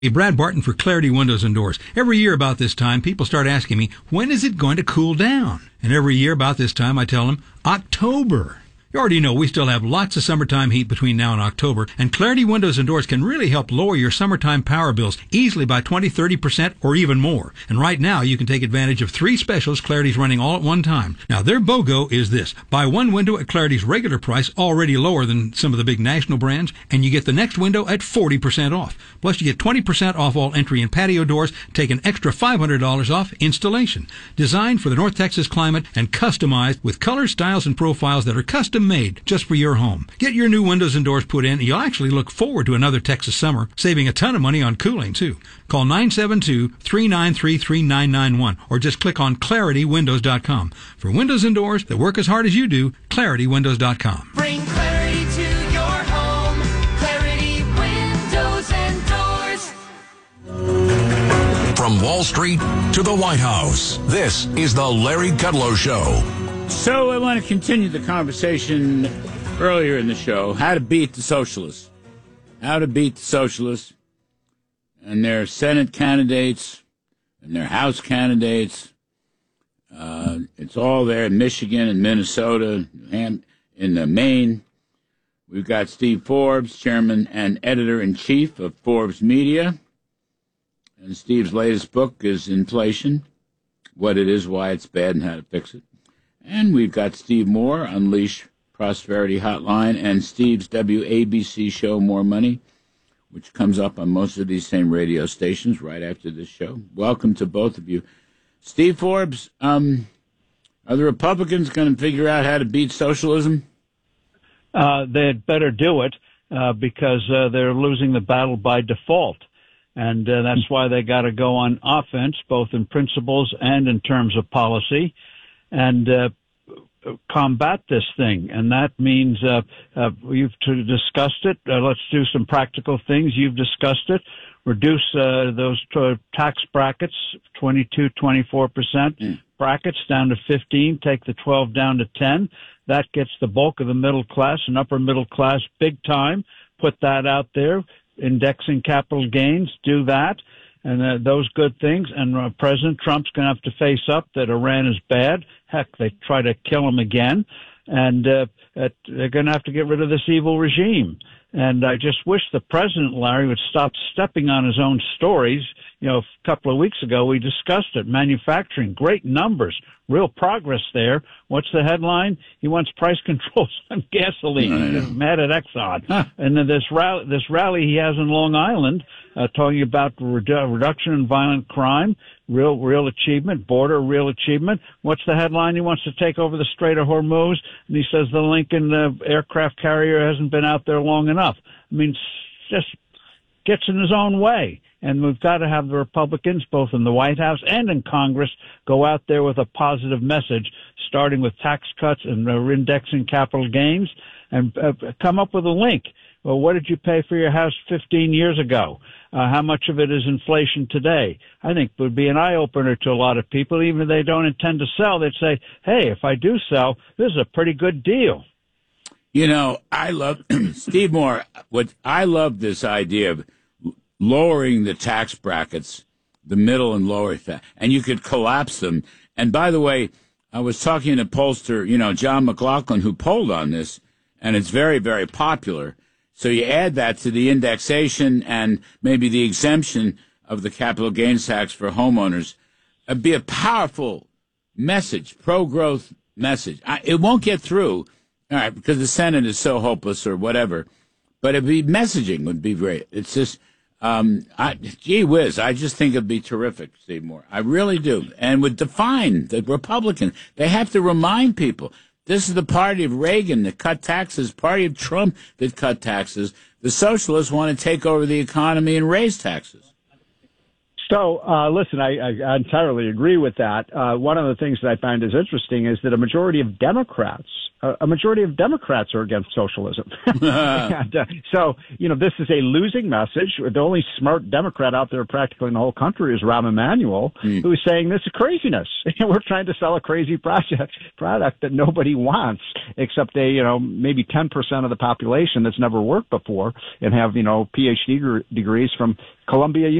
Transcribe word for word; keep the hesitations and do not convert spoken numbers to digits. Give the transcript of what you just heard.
Hey, Brad Barton for Clarity Windows and Doors. Every year about this time, people start asking me, when is it going to cool down? And every year about this time, I tell them, October. You already know we still have lots of summertime heat between now and October, and Clarity Windows and Doors can really help lower your summertime power bills easily by twenty, thirty percent or even more. And right now, you can take advantage of three specials Clarity's running all at one time. Now, their BOGO is this. Buy one window at Clarity's regular price, already lower than some of the big national brands, and you get the next window at forty percent off. Plus, you get twenty percent off all entry and patio doors, take an extra five hundred dollars off installation. Designed for the North Texas climate and customized with colors, styles, and profiles that are custom made just for your home. Get your new windows and doors put in, and you'll actually look forward to another Texas summer, saving a ton of money on cooling, too. Call nine seven two, three nine three, three nine nine one or just click on Clarity Windows dot com. For windows and doors that work as hard as you do, Clarity Windows dot com. Bring clarity to your home. Clarity Windows and Doors. From Wall Street to the White House, this is the Larry Kudlow Show. So I want to continue the conversation earlier in the show, how to beat the socialists. How to beat the socialists and their Senate candidates and their House candidates. Uh, it's all there in Michigan and Minnesota, and in the Maine. We've got Steve Forbes, chairman and editor-in-chief of Forbes Media. And Steve's latest book is Inflation, What It Is, Why It's Bad, and How to Fix It. And we've got Steve Moore, Unleash Prosperity Hotline, and Steve's W A B C show, More Money, which comes up on most of these same radio stations right after this show. Welcome to both of you. Steve Forbes, um, are the Republicans going to figure out how to beat socialism? Uh, they'd better do it uh, because uh, they're losing the battle by default. And uh, that's why they got to go on offense, both in principles and in terms of policy, and uh, combat this thing. And that means uh, uh, we've discussed it. Uh, let's do some practical things. You've discussed it. Reduce uh, those t- tax brackets, twenty-two, twenty-four percent mm. brackets down to fifteen. Take the twelve down to ten. That gets the bulk of the middle class and upper middle class big time. Put that out there. Indexing capital gains, do that. And uh, those good things. And uh, President Trump's going to have to face up that Iran is bad. Heck, they try to kill him again. And uh, that they're going to have to get rid of this evil regime. And I just wish the president, Larry, would stop stepping on his own stories. You know, a couple of weeks ago, we discussed it. Manufacturing, great numbers, real progress there. What's the headline? He wants price controls on gasoline. He's mad at Exxon. Huh. And then this rally, this rally he has in Long Island, uh, talking about redu- reduction in violent crime, real, real achievement, border, real achievement. What's the headline? He wants to take over the Strait of Hormuz, and he says the Lincoln uh, aircraft carrier hasn't been out there long enough. I mean, just gets in his own way. And we've got to have the Republicans, both in the White House and in Congress, go out there with a positive message, starting with tax cuts and uh, indexing capital gains, and uh, come up with a link. Well, what did you pay for your house fifteen years ago? Uh, how much of it is inflation today? I think it would be an eye-opener to a lot of people. Even if they don't intend to sell, they'd say, hey, if I do sell, this is a pretty good deal. You know, I love, Steve Moore, what I love this idea of lowering the tax brackets, the middle and lower, and you could collapse them. And by the way, I was talking to pollster, you know, John McLaughlin, who polled on this, and it's very, very popular. So you add that to the indexation and maybe the exemption of the capital gains tax for homeowners. It'd be a powerful message, pro-growth message. I, it won't get through, all right, because the Senate is so hopeless or whatever, but it'd be messaging would be great. It's just, Um, I, gee whiz, I just think it'd be terrific, Steve Moore. I really do. And would define the Republicans. They have to remind people, this is the party of Reagan that cut taxes, party of Trump that cut taxes. The socialists want to take over the economy and raise taxes. So, uh, listen, I, I entirely agree with that. Uh, one of the things that I find is interesting is that a majority of Democrats, uh, a majority of Democrats are against socialism. and, uh, so, you know, this is a losing message. The only smart Democrat out there practically in the whole country is Rahm Emanuel, mm. who's saying this is craziness. We're trying to sell a crazy project, product that nobody wants, except a, you know, maybe ten percent of the population that's never worked before and have, you know, P H D degrees from Columbia